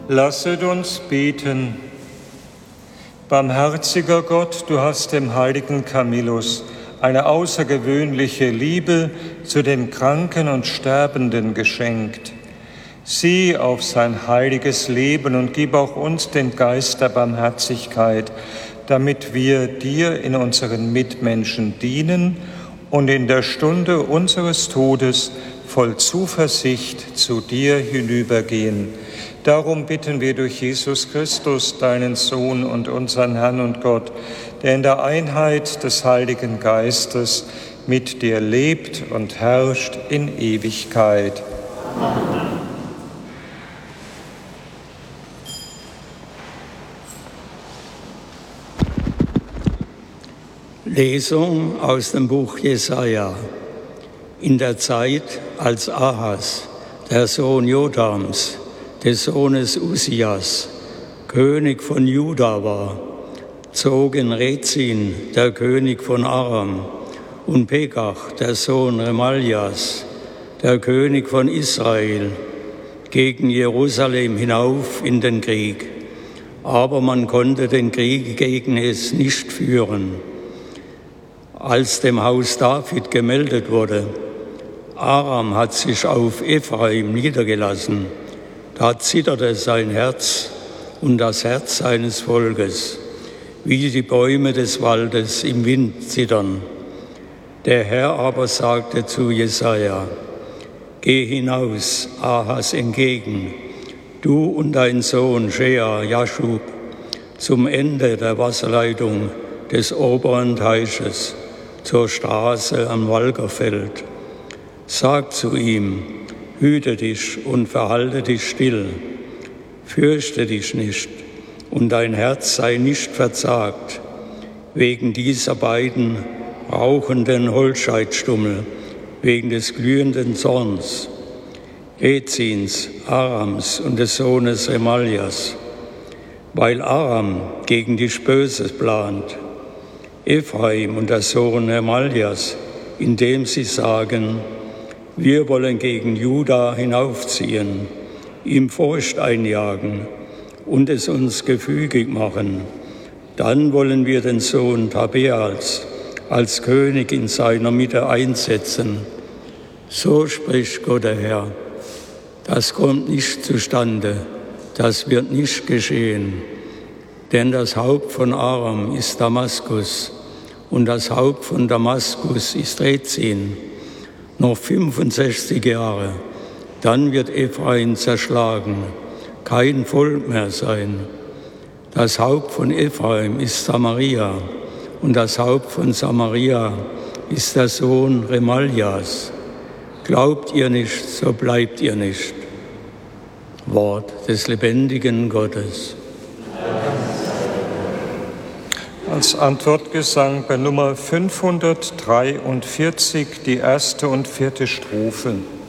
Lasset uns beten. Barmherziger Gott, du hast dem heiligen Camillus eine außergewöhnliche Liebe zu den Kranken und Sterbenden geschenkt. Sieh auf sein heiliges Leben und gib auch uns den Geist der Barmherzigkeit, damit wir dir in unseren Mitmenschen dienen und in der Stunde unseres Todes voll Zuversicht zu dir hinübergehen. Darum bitten wir durch Jesus Christus, deinen Sohn und unseren Herrn und Gott, der in der Einheit des Heiligen Geistes mit dir lebt und herrscht in Ewigkeit. Amen. Lesung aus dem Buch Jesaja. In der Zeit, als Ahas, der Sohn Jotams, des Sohnes Usias, König von Juda war, zogen Rezin, der König von Aram, und Pekach, der Sohn Remaljas, der König von Israel, gegen Jerusalem hinauf in den Krieg. Aber man konnte den Krieg gegen es nicht führen. Als dem Haus David gemeldet wurde, Aram hat sich auf Ephraim niedergelassen, da zitterte sein Herz und das Herz seines Volkes, wie die Bäume des Waldes im Wind zittern. Der Herr aber sagte zu Jesaja: Geh hinaus, Ahas entgegen, du und dein Sohn Shea Jaschub, zum Ende der Wasserleitung des oberen Teiches, zur Straße am Walgerfeld. Sag zu ihm: Hüte dich und verhalte dich still, fürchte dich nicht, und dein Herz sei nicht verzagt, wegen dieser beiden rauchenden Holzscheitstummel, wegen des glühenden Zorns, Rezins, Arams und des Sohnes Remaljas, weil Aram gegen dich Böses plant, Ephraim und der Sohn Remaljas, indem sie sagen: Wir wollen gegen Juda hinaufziehen, ihm Furcht einjagen und es uns gefügig machen. Dann wollen wir den Sohn Tabeals als König in seiner Mitte einsetzen. So spricht Gott der Herr. Das kommt nicht zustande, das wird nicht geschehen. Denn das Haupt von Aram ist Damaskus und das Haupt von Damaskus ist Rezin. Noch 65 Jahre, dann wird Ephraim zerschlagen, kein Volk mehr sein. Das Haupt von Ephraim ist Samaria und das Haupt von Samaria ist der Sohn Remaljas. Glaubt ihr nicht, so bleibt ihr nicht. Wort des lebendigen Gottes. Als Antwortgesang bei Nummer 543 die erste und vierte Strophe.